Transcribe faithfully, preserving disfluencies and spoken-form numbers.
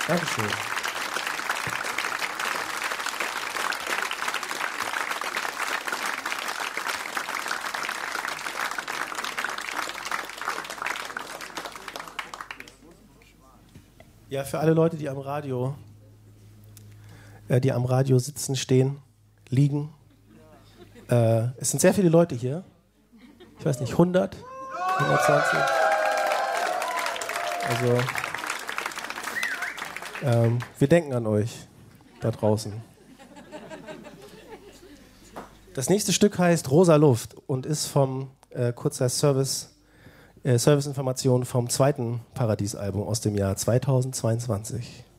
Dankeschön. Ja, für alle Leute, die am Radio, äh, die am Radio sitzen, stehen, liegen. Äh, es sind sehr viele Leute hier. Ich weiß nicht, hundert, hundertzwanzig. Also, ähm, wir denken an euch da draußen. Das nächste Stück heißt Rosa Luft und ist vom äh, kurzer Service Serviceinformationen vom zweiten Paradies-Album aus dem Jahr zweitausendzweiundzwanzig.